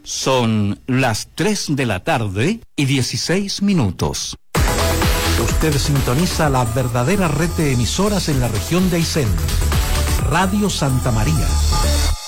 Son las 3 de la tarde y 16 minutos. Usted sintoniza la verdadera red de emisoras en la región de Aysén. Radio Santa María.